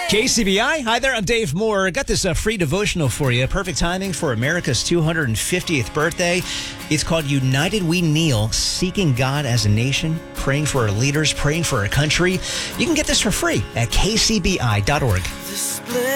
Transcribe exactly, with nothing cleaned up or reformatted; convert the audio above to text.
K C B I. Hi there, I'm Dave Moore. Got this uh, free devotional for you. Perfect timing for America's two hundred fiftieth birthday. It's called United We Kneel, Seeking God as a Nation, Praying for Our Leaders, Praying for Our Country. You can get this for free at k c b i dot org.